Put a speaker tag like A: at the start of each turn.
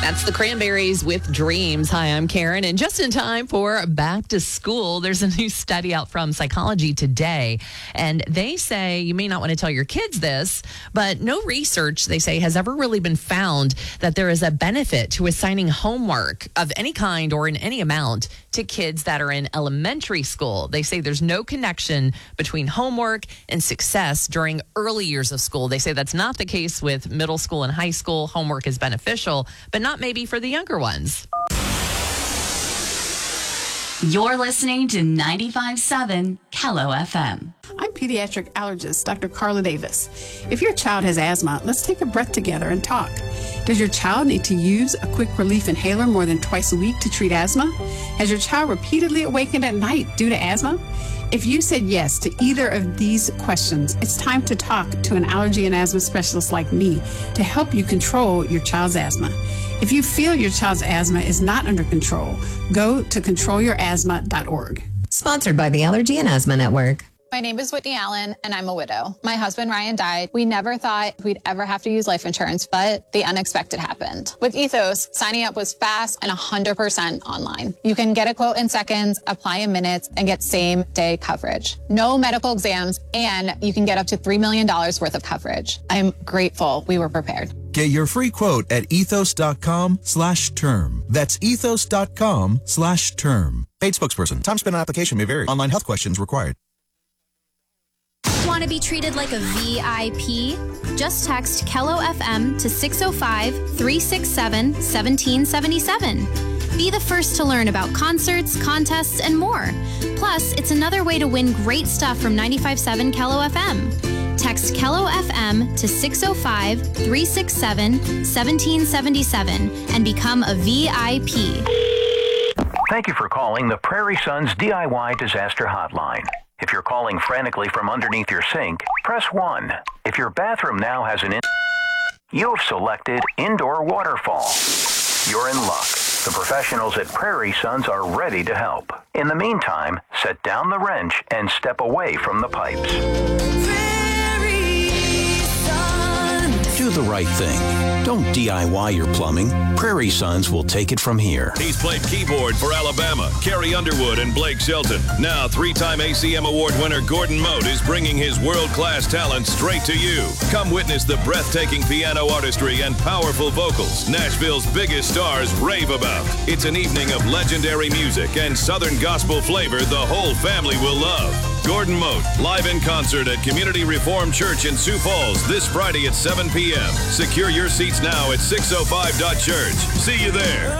A: That's the Cranberries with Dreams. Hi, I'm Karen, and just in time for back to school, there's a new study out from Psychology Today, and they say, you may not want to tell your kids this, but no research, they say, has ever really been found that there is a benefit to assigning homework of any kind or in any amount to kids that are in elementary school. They say there's no connection between homework and success during early years of school. They say that's not the case with middle school and high school. Homework is beneficial, but not maybe for the younger ones.
B: You're listening to 95.7 Kello FM.
C: I'm pediatric allergist Dr. Carla Davis. If your child has asthma, let's take a breath together and talk. Does your child need to use a quick relief inhaler more than twice a week to treat asthma? Has your child repeatedly awakened at night due to asthma? If you said yes to either of these questions, it's time to talk to an allergy and asthma specialist like me to help you control your child's asthma. If you feel your child's asthma is not under control, go to controlyourasthma.org.
D: Sponsored by the Allergy and Asthma Network.
E: My name is Whitney Allen, and I'm a widow. My husband, Ryan, died. We never thought we'd ever have to use life insurance, but the unexpected happened. With Ethos, signing up was fast and 100% online. You can get a quote in seconds, apply in minutes, and get same-day coverage. No medical exams, and you can get up to $3 million worth of coverage. I'm grateful we were prepared.
F: Get your free quote at ethos.com/term. That's ethos.com/term. Paid spokesperson. Time spent on application may vary. Online health questions required.
G: Want to be treated like a VIP? Just text Kello FM to 605-367-1777. Be the first to learn about concerts, contests, and more. Plus, it's another way to win great stuff from 95.7 Kello FM. Text Kello FM to 605-367-1777 and become a VIP.
H: Thank you for calling the Prairie Sons DIY Disaster Hotline. If you're calling frantically from underneath your sink, press 1. If your bathroom now has you've selected indoor waterfall. You're in luck. The professionals at Prairie Sons are ready to help. In the meantime, set down the wrench and step away from the pipes.
I: Do the right thing. Don't DIY your plumbing. Prairie Sons will take it from here.
J: He's played keyboard for Alabama, Carrie Underwood, and Blake Shelton. Now, three-time ACM Award winner Gordon Mote is bringing his world-class talent straight to you. Come witness the breathtaking piano artistry and powerful vocals Nashville's biggest stars rave about. It's an evening of legendary music and Southern gospel flavor the whole family will love. Gordon Mote, live in concert at Community Reformed Church in Sioux Falls this Friday at 7 p.m. Secure your seats now at 605.church. See you there.